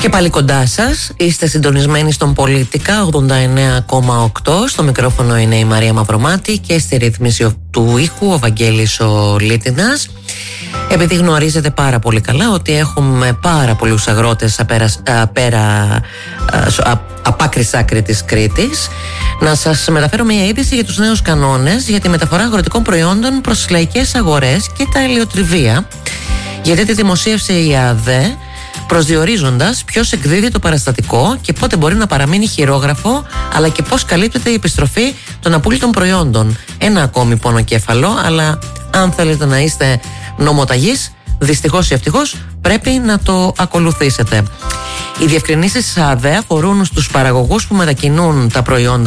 Και πάλι κοντά σας, είστε συντονισμένοι στον Πολίτικα 89,8. Στο μικρόφωνο είναι η Μαρία Μαυρομάτη και στη ρύθμιση του ήχου ο Βαγγέλης ο Λίτινας. Επειδή γνωρίζετε πάρα πολύ καλά ότι έχουμε πάρα πολλούς αγρότες απ' άκρη σ' άκρη της Κρήτης, να σας μεταφέρω μια είδηση για τους νέους κανόνες για τη μεταφορά αγροτικών προϊόντων προς τις λαϊκές αγορές και τα ελαιοτριβία, γιατί τη δημοσίευσε η ΑΔΕ, προσδιορίζοντας ποιος εκδίδει το παραστατικό και πότε μπορεί να παραμείνει χειρόγραφο, αλλά και πώς καλύπτεται η επιστροφή των απούλητων προϊόντων. Ένα ακόμη πονοκέφαλο, αλλά αν θέλετε να είστε νομοταγείς, δυστυχώς ή ευτυχώς, πρέπει να το ακολουθήσετε. Οι διευκρινήσεις της ΑΔΕ αφορούν στους παραγωγούς που μετακινούν τα προϊόντα